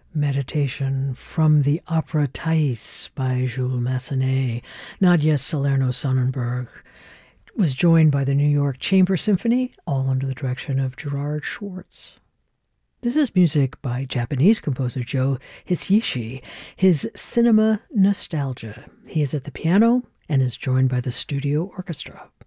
Meditation from the opera Thais by Jules Massenet. Nadia Salerno-Sonnenberg was joined by the New York Chamber Symphony, all under the direction of Gerard Schwartz. This is music by Japanese composer Joe Hisaishi, his Cinema Nostalgia. He is at the piano and is joined by the studio orchestra.